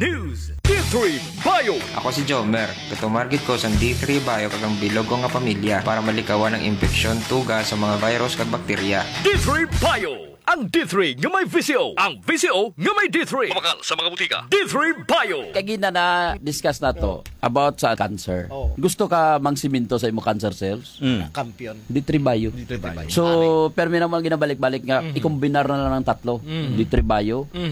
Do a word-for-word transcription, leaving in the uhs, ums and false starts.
News. D three Bio. Ako si Jomer. Katumargit ko sa D three Bio kagang bilog ko nga pamilya para malikawan ang infeksyon, tuga sa mga virus kag bakterya. D three Bio. Ang D three nga may V C O. Ang V C O nga may D three. Kumakal sa mga butika. D three Bio. Kagina na discuss na to about sa cancer. Oh. Gusto ka mangsiminto sa imo cancer cells? Mm. Kampiyon. D three Bio. D three Bio. So, permi naman ginabalik-balik nga, ikombinar na lang ng tatlo. D three Bio.